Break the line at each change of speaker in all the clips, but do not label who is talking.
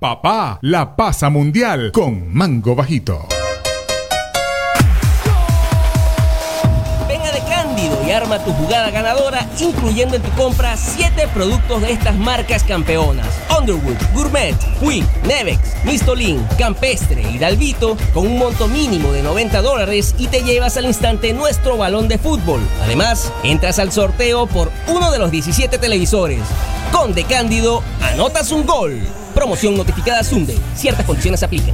Papá la pasa mundial con Mango Bajito.
Y arma tu jugada ganadora, incluyendo en tu compra 7 productos de estas marcas campeonas: Underwood, Gourmet, Puig, Nevex, Mistolin, Campestre y Dalvito, con un monto mínimo de $90 y te llevas al instante nuestro balón de fútbol. Además, entras al sorteo por uno de los 17 televisores. Con De Cándido, anotas un gol. Promoción notificada Sunday. Ciertas condiciones se aplican.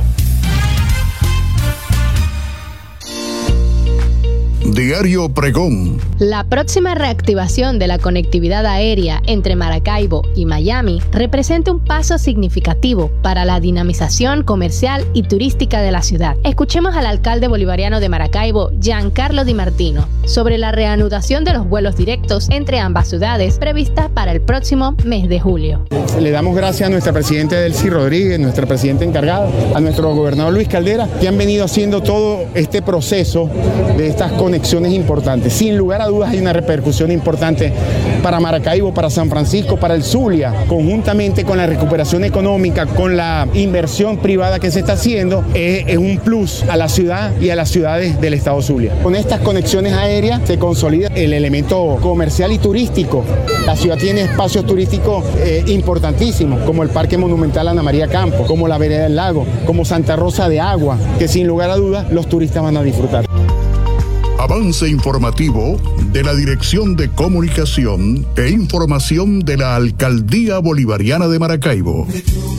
Diario Pregón.
La próxima reactivación de la conectividad aérea entre Maracaibo y Miami representa un paso significativo para la dinamización comercial y turística de la ciudad. Escuchemos al alcalde bolivariano de Maracaibo, Giancarlo Di Martino, sobre la reanudación de los vuelos directos entre ambas ciudades previstas para el próximo mes de julio.
Le damos gracias a nuestra presidenta Delcy Rodríguez, nuestra presidenta encargada, a nuestro gobernador Luis Caldera, que han venido haciendo todo este proceso de estas conexiones importantes. Sin lugar a dudas hay una repercusión importante para Maracaibo, para San Francisco, para el Zulia, conjuntamente con la recuperación económica, con la inversión privada que se está haciendo, es un plus a la ciudad y a las ciudades del estado Zulia. Con estas conexiones aéreas se consolida el elemento comercial y turístico. La ciudad tiene espacios turísticos importantísimos, como el Parque Monumental Ana María Campos, como la Vereda del Lago, como Santa Rosa de Agua, que sin lugar a dudas los turistas van a disfrutar.
Avance informativo de la Dirección de Comunicación e Información de la Alcaldía Bolivariana de Maracaibo.